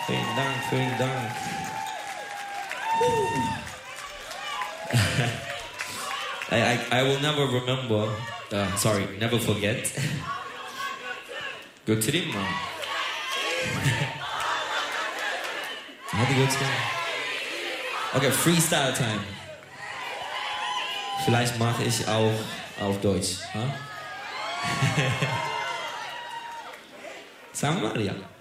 Vielen Dank, vielen Dank. I will never remember, never forget. götüreyim mi? Hadi götüreyim. Okay, Freestyle Time. Vielleicht mache ich auch auf Deutsch. Huh? Sagen wir mal, ja.